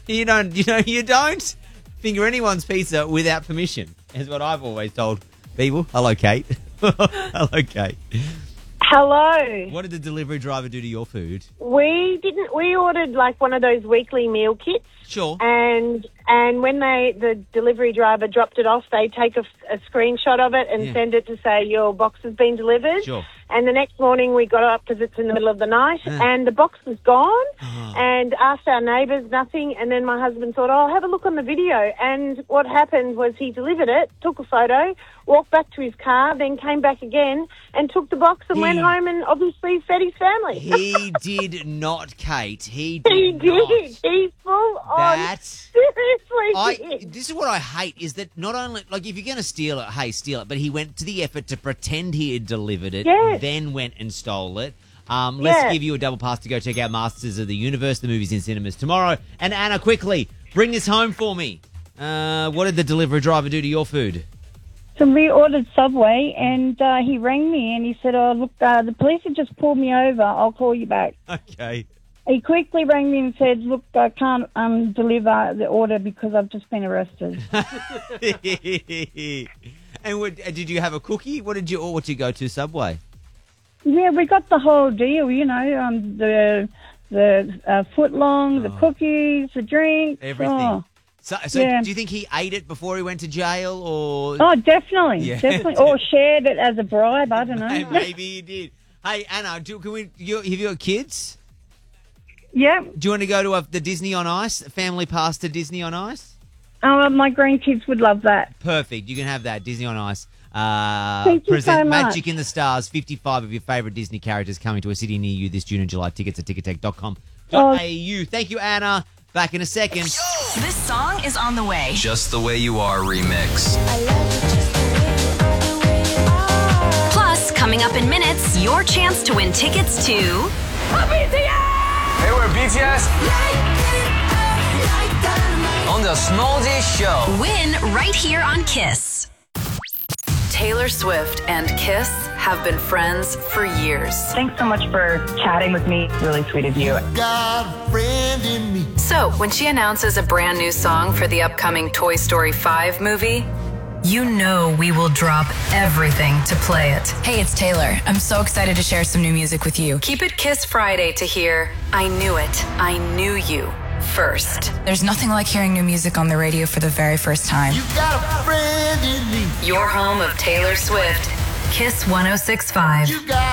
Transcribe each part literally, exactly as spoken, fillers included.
You don't, you know, you don't finger anyone's pizza without permission, is what I've always told people. Hello, Kate. Hello, Kate. Hello. What did the delivery driver do to your food? We didn't. We ordered like one of those weekly meal kits. Sure. And and when they the delivery driver dropped it off, they take a, a screenshot of it and Yeah. send it to say your box has been delivered. Sure. And the next morning we got up because it's in the middle of the night, Yeah. and the box was gone. Oh. And asked our neighbours, nothing. And then my husband thought, oh, I'll have a look on the video. And what happened was he delivered it, took a photo, walked back to his car, then came back again and took the box and He- went home and obviously fed his family. He did not, Kate. He did He not. did. He's full on. That- Seriously. I, this is what I hate, is that not only, like, if you're going to steal it, hey, steal it, but he went to the effort to pretend he had delivered it, Yes. then went and stole it. Um, let's Yeah. give you a double pass to go check out Masters of the Universe. The movie's in cinemas tomorrow. And Anna, quickly, bring this home for me. Uh, what did the delivery driver do to your food? So we ordered Subway, and uh, he rang me and he said, oh, look, uh, the police have just pulled me over. I'll call you back. Okay. He quickly rang me and said, look, I can't um, deliver the order because I've just been arrested. And what, uh, did you have a cookie? What did you, or what did you go to, Subway? Yeah, we got the whole deal, you know, um, the the uh, footlong, the cookies, the drinks. Everything. Oh, So, so Yeah. do you think he ate it before he went to jail, or oh definitely, Yeah. definitely. Or shared it as a bribe, I don't know. maybe he did? Hey, Anna, do, can we? You, have you got kids? Yeah. Do you want to go to a, the Disney on Ice? Family pass to Disney on Ice? Oh, my grandkids would love that. Perfect. You can have that. Disney on Ice. Uh, Thank you present so much. Magic in the Stars. fifty-five of your favourite Disney characters coming to a city near you this June and July. Tickets at ticketek dot com dot a u. Thank you, Anna. Back in a second. This song is on the way. Just the Way You Are remix. Plus, coming up in minutes, your chance to win tickets to Hey, we're B T S on the Smallzy Show. Win right here on Kiss. Taylor Swift and Kiss have been friends for years. Thanks so much for chatting with me. Really sweet of you. So, when she announces a brand new song for the upcoming Toy Story five movie, you know we will drop everything to play it. Hey, it's Taylor. I'm so excited to share some new music with you. Keep it Kiss Friday to hear I Knew It, I Knew You first. There's nothing like hearing new music on the radio for the very first time. Your home of Taylor Swift. Kiss one oh six point five.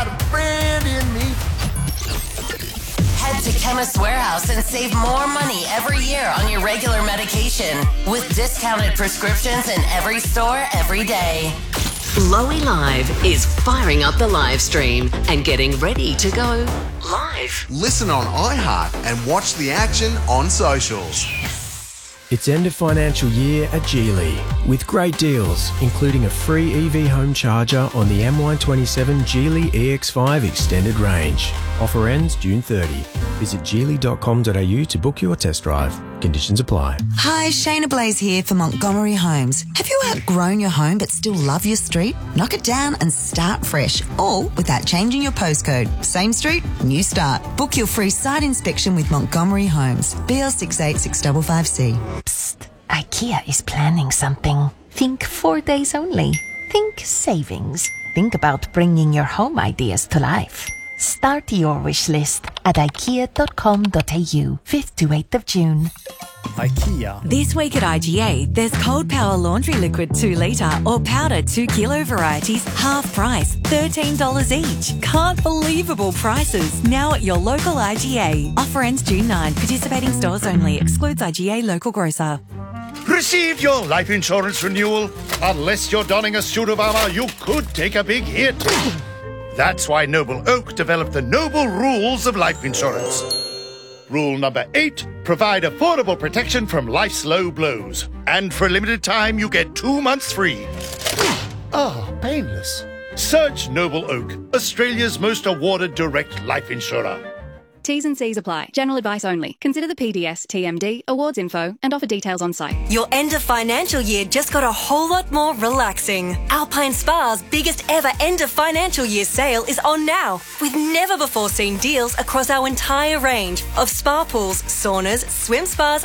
Head to Chemist Warehouse and save more money every year on your regular medication with discounted prescriptions in every store every day. Lowy Live is firing up the live stream and getting ready to go live. Listen on iHeart and watch the action on socials. It's end of financial year at Geely with great deals, including a free E V home charger on the M Y twenty-seven Geely E X five Extended Range. Offer ends June thirtieth. Visit geely dot com dot a u to book your test drive. Conditions apply. Hi, Shayna Blaze here for Montgomery Homes. Have you outgrown your home but still love your street? Knock it down and start fresh, all without changing your postcode. Same street, new start. Book your free site inspection with Montgomery Homes. B L six eight six five five C. Psst, IKEA is planning something. Think four days only. Think savings. Think about bringing your home ideas to life. Start your wish list at ikea dot com dot a u, fifth to eighth of June. IKEA. This week at I G A, there's Cold Power Laundry Liquid two litre or powder two kilo varieties, half price, thirteen dollars each. Can't believable prices. Now at your local I G A. Offer ends June ninth. Participating stores only. Excludes I G A local grocer. Received your life insurance renewal? Unless you're donning a suit of armor, you could take a big hit. That's why Noble Oak developed the Noble Rules of Life Insurance. Rule number eight, provide affordable protection from life's low blows. And for a limited time, you get two months free. Ah, painless. Search Noble Oak, Australia's most awarded direct life insurer. T's and C's apply. General advice only. Consider the P D S, T M D, awards info, and offer details on site. Your end of financial year just got a whole lot more relaxing. Alpine Spa's biggest ever end of financial year sale is on now, with never before seen deals across our entire range of spa pools, saunas, swim spas,